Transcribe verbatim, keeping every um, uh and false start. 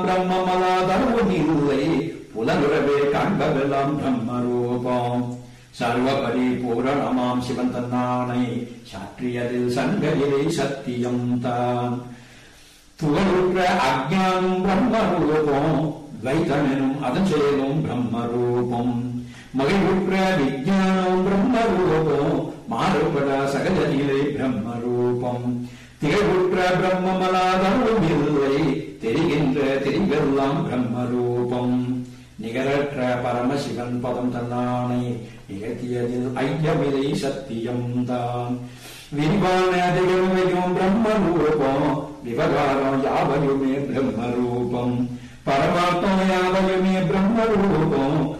பிரம்மமலாதரவும் இல்லை புலனுறவே காண்பதெல்லாம் பிரம்ம ரூபம் சர்வ பரிபூரணமாம் சிவன் தன்னானை சாற்றியதில் சங்ககிரை சத்தியம் தான் துவருற்ற அஜ்ஞானம் பிரம்ம ரூபம் துவைத்தமெனும் அதன் செயலும் பிரம்ம ரூபம் மகிழ்வுற்ற விஜயானம் பிரம்ம ரூபம் மாறுபட சகஜனிலே பிரம்ம ரூபம் திகழ்வுற்ற பிரம்மமலாதரவும் இல்லை தெரிகின்ற தெரிவெல்லாம் பிரம்ம ரூபம் நிகரற்ற பரமசிவன் பதம் தன்னானை நிகழ்த்தியதில் ஐயமிலை சத்தியம் தான் விரிவான திகழ்வையும் பிரம்ம ரூபம் விவகாரம் யாவையுமே பிரம்ம ரூபம் பரமாத்மா யாவையுமே பிரம்ம ரூபம்